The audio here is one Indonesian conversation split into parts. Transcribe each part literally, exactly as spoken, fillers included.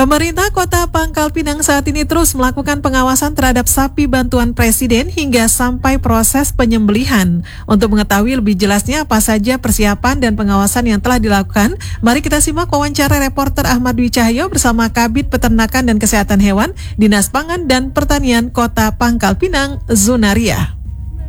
Pemerintah Kota Pangkal Pinang saat ini terus melakukan pengawasan terhadap sapi bantuan Presiden hingga sampai proses penyembelihan. Untuk mengetahui lebih jelasnya apa saja persiapan dan pengawasan yang telah dilakukan, mari kita simak wawancara reporter Ahmad Dwi Cahyo bersama Kabid Peternakan dan Kesehatan Hewan, Dinas Pangan dan Pertanian Kota Pangkal Pinang, Zunaria.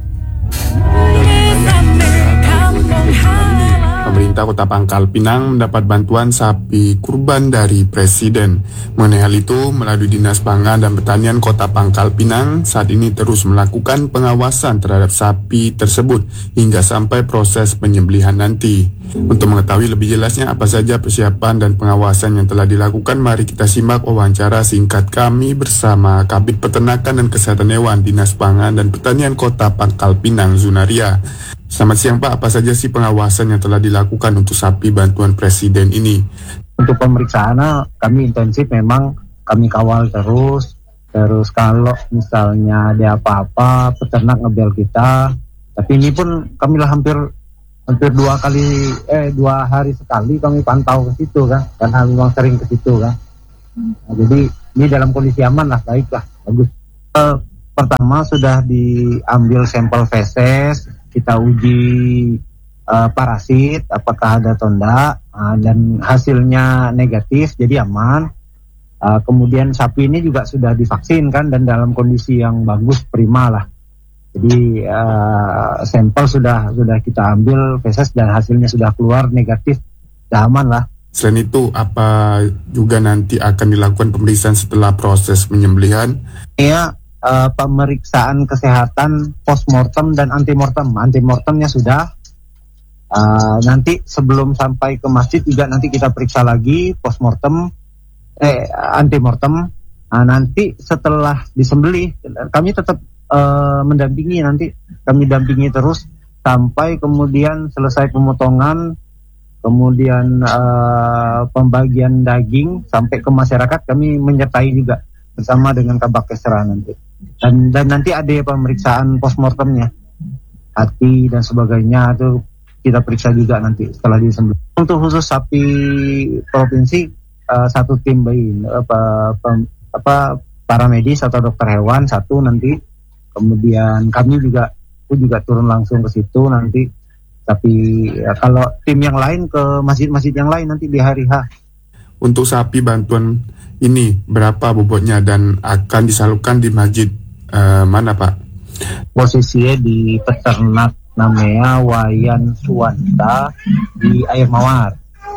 Pemerintah Kota Pangkal Pinang mendapat bantuan sapi kurban dari Presiden. Mengenai hal itu, melalui Dinas Pangan dan Pertanian Kota Pangkal Pinang saat ini terus melakukan pengawasan terhadap sapi tersebut hingga sampai proses penyembelihan nanti. Untuk mengetahui lebih jelasnya apa saja persiapan dan pengawasan yang telah dilakukan, mari kita simak wawancara singkat kami bersama Kabid Peternakan dan Kesehatan Hewan Dinas Pangan dan Pertanian Kota Pangkal Pinang, Zunaria. Selamat siang Pak, apa saja sih pengawasan yang telah dilakukan untuk sapi bantuan Presiden ini? Untuk pemeriksaan kami intensif, memang kami kawal terus. Terus kalau misalnya ada apa-apa, peternak ngebel kita. Tapi ini pun kami lah hampir hampir dua kali, eh dua hari sekali kami pantau ke situ kan, karena memang sering ke situ kan. Nah, jadi ini dalam kondisi aman lah, baik lah, bagus. Eh, pertama sudah diambil sampel feses. Kita uji uh, parasit, apakah ada atau enggak, uh, dan hasilnya negatif, jadi aman. Uh, kemudian sapi ini juga sudah divaksin kan, dan dalam kondisi yang bagus, prima lah. Jadi uh, sampel sudah sudah kita ambil feses dan hasilnya sudah keluar negatif, sudah aman lah. Selain itu, apa juga nanti akan dilakukan pemeriksaan setelah proses penyembelihan? Iya. Uh, pemeriksaan kesehatan postmortem dan antemortem. Antemortemnya sudah. Uh, nanti sebelum sampai ke masjid juga nanti kita periksa lagi postmortem, eh antemortem. Nah, nanti setelah disembelih kami tetap uh, mendampingi, nanti kami dampingi terus sampai kemudian selesai pemotongan, kemudian uh, pembagian daging sampai ke masyarakat, kami menyertai juga bersama dengan Kabakesra nanti. Dan, dan nanti ada pemeriksaan postmortemnya, hati dan sebagainya itu kita periksa juga nanti setelah disembelih. Untuk khusus sapi provinsi, uh, satu tim bayi apa, apa para medis atau dokter hewan satu nanti, kemudian kami juga aku juga turun langsung ke situ nanti. Tapi ya, kalau tim yang lain ke masjid-masjid yang lain nanti di hari H. Untuk sapi bantuan ini berapa bobotnya dan akan disalurkan di masjid uh, mana Pak? Posisinya di peternak namanya Wayan Suwanta di Air Mawar.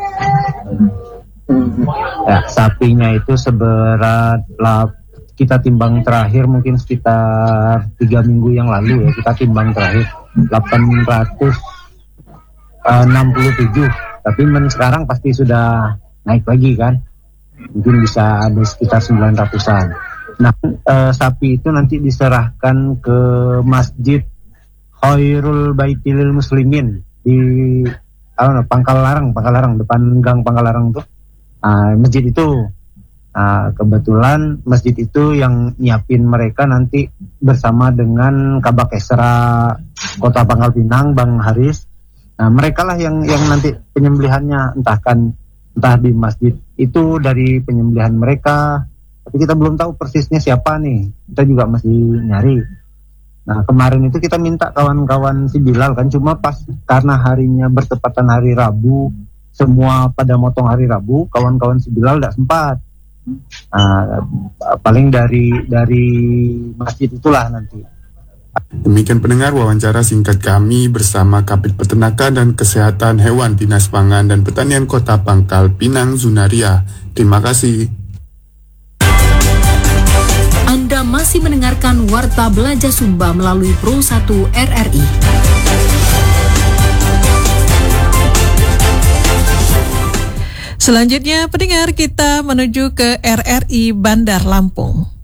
Ya, sapinya itu seberat lah, kita timbang terakhir mungkin sekitar tiga minggu yang lalu ya, kita timbang terakhir delapan ratus enam puluh tujuh. Tapi men sekarang pasti sudah naik lagi kan, mungkin bisa ada sekitar sembilan ratusan. Nah, eh, sapi itu nanti diserahkan ke Masjid Khairul Baitil Muslimin di oh, Pangkal Larang, Pangkal Larang, depan gang Pangkal Larang tuh. Nah, masjid itu, nah, kebetulan masjid itu yang nyiapin mereka nanti bersama dengan Kabakesra Kota Pangkal Pinang, Bang Haris. Nah, mereka lah yang yang nanti penyembelihannya, entahkan entah di masjid itu dari penyembelihan mereka, tapi kita belum tahu persisnya siapa nih, kita juga masih nyari. Nah, kemarin itu kita minta kawan-kawan si Bilal kan, cuma pas karena harinya bertepatan hari Rabu, semua pada motong hari Rabu, kawan-kawan si Bilal tidak sempat. Nah, paling dari dari masjid itulah nanti. Demikian pendengar wawancara singkat kami bersama Kabid Peternakan dan Kesehatan Hewan Dinas Pangan dan Pertanian Kota Pangkal Pinang, Zunaria. Terima kasih. Anda masih mendengarkan Warta Belanja Sumba melalui Pro satu R R I. Selanjutnya pendengar, kita menuju ke R R I Bandar Lampung.